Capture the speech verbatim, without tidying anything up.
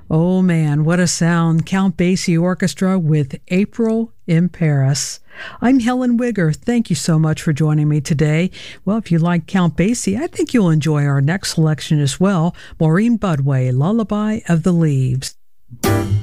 Oh man, what a sound. Count Basie Orchestra with April in Paris. I'm Helen Wigger. Thank you so much for joining me today. Well, if you like Count Basie, I think you'll enjoy our next selection as well. Maureen Budway, Lullaby of the Leaves.